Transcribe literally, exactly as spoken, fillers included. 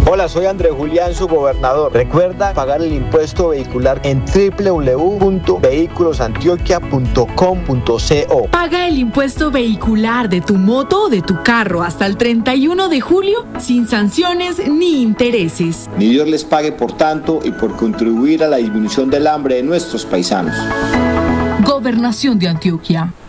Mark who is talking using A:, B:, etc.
A: Hola, soy Andrés Julián, su gobernador. Recuerda pagar el impuesto vehicular en doble u doble u doble u punto vehículos antioquia punto com punto co.
B: Paga el impuesto vehicular de tu moto o de tu carro hasta el treinta y uno de julio sin sanciones ni intereses.
C: Ni Dios les pague por tanto y por contribuir a la disminución del hambre de nuestros paisanos.
B: Gobernación de Antioquia.